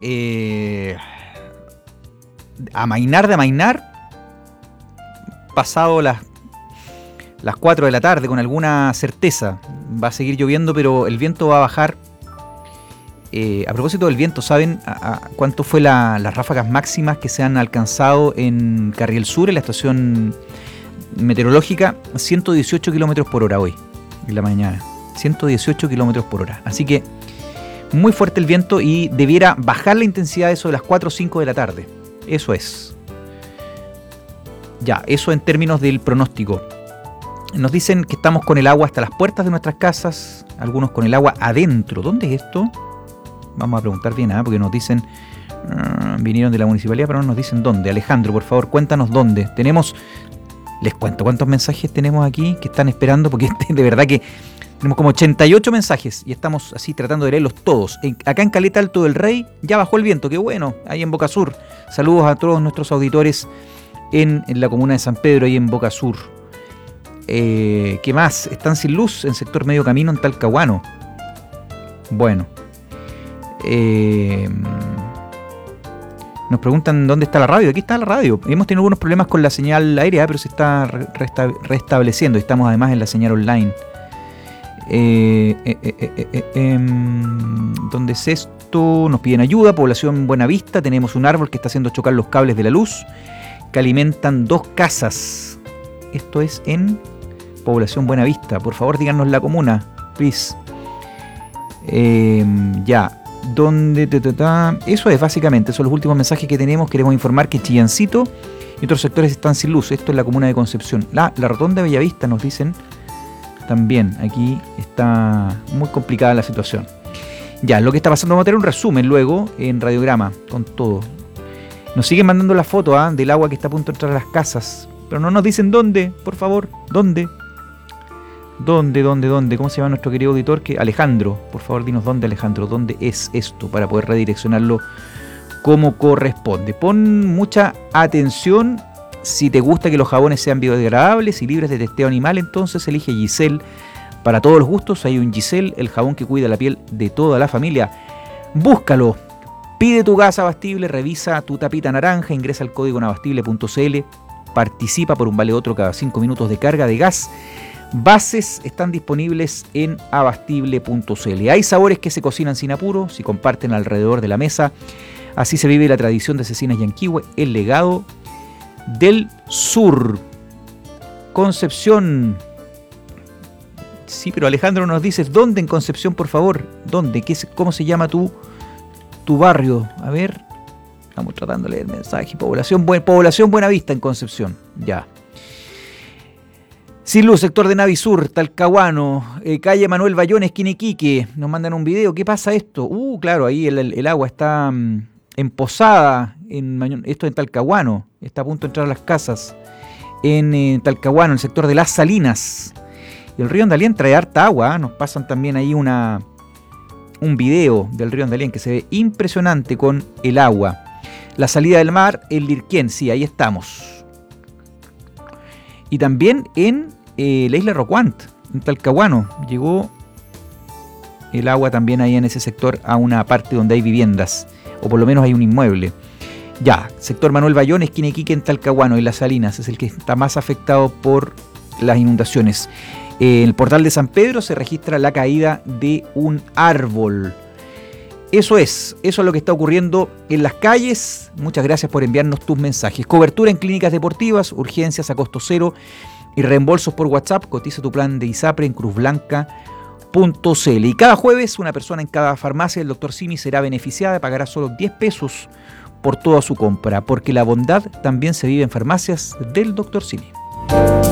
amainar, pasado las 4 de la tarde con alguna certeza. Va a seguir lloviendo, pero el viento va a bajar. A propósito del viento, ¿saben cuánto fue las ráfagas máximas que se han alcanzado en Carriel Sur, en la estación meteorológica? 118 kilómetros por hora hoy, en la mañana. 118 kilómetros por hora. Así que muy fuerte el viento y debiera bajar la intensidad de eso de las 4 o 5 de la tarde. Eso es. Ya, eso en términos del pronóstico. Nos dicen que estamos con el agua hasta las puertas de nuestras casas, algunos con el agua adentro. ¿Dónde es esto? Vamos a preguntar bien, porque nos dicen, vinieron de la municipalidad, pero no nos dicen dónde. Alejandro, por favor, cuéntanos dónde. Les cuento cuántos mensajes tenemos aquí que están esperando, porque de verdad que tenemos como 88 mensajes y estamos así tratando de leerlos todos. Acá en Caleta Alto del Rey ya bajó el viento, qué bueno, ahí en Boca Sur. Saludos a todos nuestros auditores en la comuna de San Pedro, ahí en Boca Sur. ¿Qué más? Están sin luz en sector Medio Camino en Talcahuano. Bueno. Nos preguntan dónde está la radio. Aquí está la radio. Hemos tenido algunos problemas con la señal aérea, pero se está restableciendo. Estamos además en la señal online. ¿Dónde es esto? Nos piden ayuda. Población Buenavista. Tenemos un árbol que está haciendo chocar los cables de la luz que alimentan 2 casas. Esto es en Población Buenavista. Por favor, díganos la comuna, please. Ya. ¿Dónde? Eso es básicamente, son los últimos mensajes que tenemos. Queremos informar que Chillancito y otros sectores están sin luz. Esto es la comuna de Concepción. La rotonda de Bellavista, nos dicen también. Aquí está muy complicada la situación. Ya, lo que está pasando, vamos a tener un resumen luego en Radiograma con todo. Nos siguen mandando la foto del agua que está a punto de entrar a las casas, pero no nos dicen dónde, por favor. ¿Dónde? ¿Cómo se llama nuestro querido auditor? Alejandro, por favor, dinos dónde, Alejandro. ¿Dónde es esto? Para poder redireccionarlo como corresponde. Pon mucha atención. Si te gusta que los jabones sean biodegradables y libres de testeo animal, entonces elige Giselle. Para todos los gustos hay un Giselle, el jabón que cuida la piel de toda la familia. Búscalo. Pide tu gas Abastible, revisa tu tapita naranja, ingresa al código nabastible.cl, participa por un vale otro cada 5 minutos de carga de gas. Bases están disponibles en abastible.cl. Hay sabores que se cocinan sin apuro, se comparten alrededor de la mesa. Así se vive la tradición de Cecinas Yanquihue, el legado del sur. Concepción. Sí, pero Alejandro nos dices, ¿dónde en Concepción, por favor? ¿Dónde? ¿Cómo se llama tu barrio? A ver, estamos tratando de leer el mensaje. Población Buenavista en Concepción. Ya. Sin luz, sector de Navisur, Talcahuano, calle Manuel Bayón, esquina Iquique. Nos mandan un video. ¿Qué pasa esto? Claro, ahí el agua está emposada. Esto en Talcahuano. Está a punto de entrar a las casas. En Talcahuano, en el sector de Las Salinas. Y el río Andalien trae harta agua. Nos pasan también ahí un video del río Andalien que se ve impresionante con el agua. La salida del mar, el Lirquén. Sí, ahí estamos. Y también en la isla Rocuant, en Talcahuano, llegó el agua también ahí en ese sector a una parte donde hay viviendas, o por lo menos hay un inmueble. Ya, sector Manuel Bayón, esquina Iquique en Talcahuano y Las Salinas, es el que está más afectado por las inundaciones. En el portal de San Pedro se registra la caída de un árbol. Eso es lo que está ocurriendo en las calles. Muchas gracias por enviarnos tus mensajes. Cobertura en clínicas deportivas, urgencias a costo cero y reembolsos por WhatsApp. Cotiza tu plan de ISAPRE en cruzblanca.cl. Y cada jueves una persona en cada farmacia del Dr. Simi será beneficiada, pagará solo 10 pesos por toda su compra, porque la bondad también se vive en farmacias del Dr. Simi.